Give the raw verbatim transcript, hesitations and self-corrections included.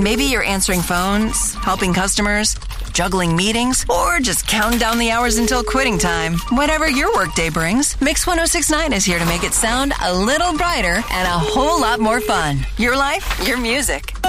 Maybe you're answering phones, helping customers, juggling meetings, or just counting down the hours until quitting time. Whatever your workday brings, Mix one oh six point nine is here to make it sound a little brighter and a whole lot more fun. Your life, your music.